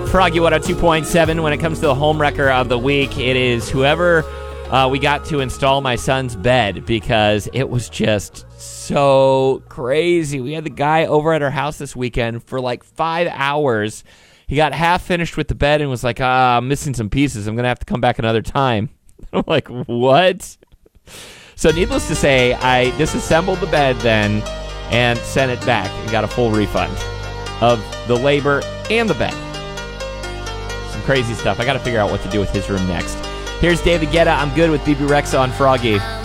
Froggy 102.7. When it comes to the home wrecker of the week, it is whoever we got to install my son's bed, because it was just so crazy. We had the guy over at our house this weekend for like 5 hours. He got half finished with the bed and was like, I'm missing some pieces. I'm going to have to come back another time. I'm like, what? So needless to say, I disassembled the bed then and sent it back and got a full refund of the labor and the bed. Some crazy stuff. I got to figure out what to do with his room next. Here's David Guetta. I'm good with BB Rexa on Froggy.